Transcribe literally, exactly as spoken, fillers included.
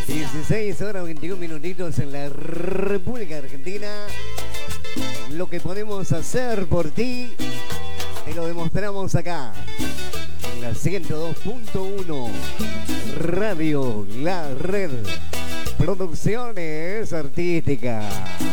dieciséis horas veintiún minutitos en la República Argentina. Lo que podemos hacer por ti, te lo demostramos acá. En la ciento dos punto uno Radio La Red. Producciones artísticas.